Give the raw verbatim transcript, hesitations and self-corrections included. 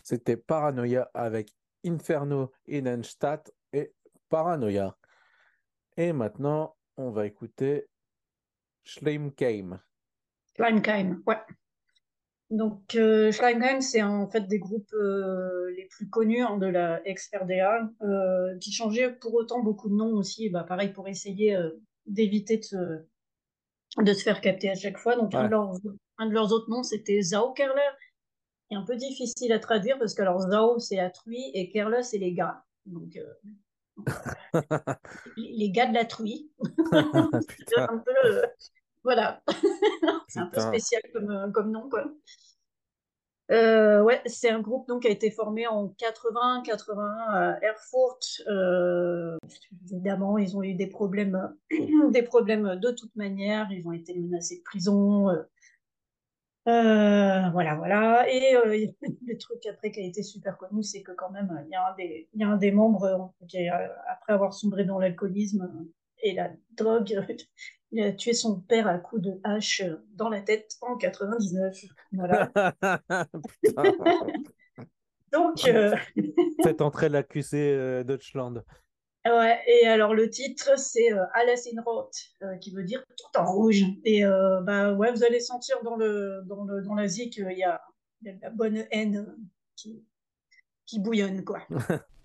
C'était Paranoia avec Inferno Innenstadt et Paranoia. Et maintenant, on va écouter Schleimkeim. Schleimkeim, ouais. Donc, euh, Schleimkeim, c'est en fait des groupes euh, les plus connus hein, de la ex-R D A, euh, qui changeaient pour autant beaucoup de noms aussi, bah, pareil pour essayer euh, d'éviter de se, de se faire capter à chaque fois. Donc, un de Ouais. leurs, un de leurs autres noms, c'était Zaukerler, qui est un peu difficile à traduire parce que alors Zao, c'est la truie et Kerle, c'est les gars. Donc, euh, les les gars de la truie. C'est Putain, un peu, euh, voilà, c'est un peu putain. spécial comme, euh, comme nom, quoi. Euh, ouais, c'est un groupe donc qui a été formé en quatre-vingts, quatre-vingt-un à Erfurt. Euh, évidemment, ils ont eu des problèmes, des problèmes de toute manière. Ils ont été menacés de prison. Euh, euh, voilà, voilà. Et euh, le truc après qui a été super connu, c'est que quand même, il y a un des, il y a un des membres euh, qui, euh, après avoir sombré dans l'alcoolisme euh, et la drogue, euh, il a tué son père à coups de hache euh, dans la tête en quatre-vingt-dix-neuf. Voilà. Putain. Donc, euh, Faites entrer l'accusé euh, Deutschland. ouais, et alors le titre, c'est euh, Alles in Rot, euh, qui veut dire tout en rouge. Et euh, bah ouais, vous allez sentir dans le dans le dans la zik qu'il y a, il y a de la bonne haine euh, qui, qui bouillonne, quoi.